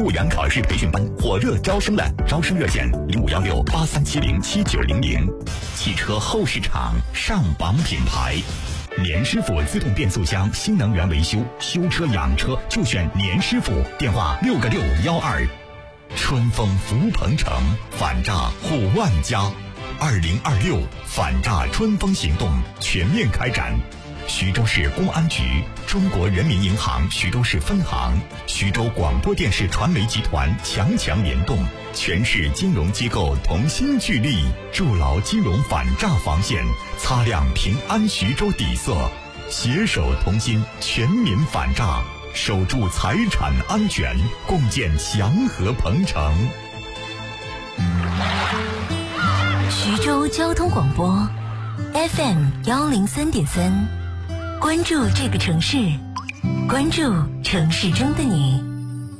务员考试培训班火热招生了，招生热线051683707900。汽车后市场上榜品牌，年师傅自动变速箱新能源维修，修车养车就选年师傅，电话6个612。春风福鹏城，反诈护万家。2026反诈春风行动全面开展。徐州市公安局、中国人民银行徐州市分行、徐州广播电视传媒集团强联动，全市金融机构同心聚力，筑牢金融反诈防线，擦亮平安徐州底色，携手同心，全民反诈，守住财产安全，共建祥和鹏城。 徐州交通广播 FM103.3，关注这个城市，关注城市中的你。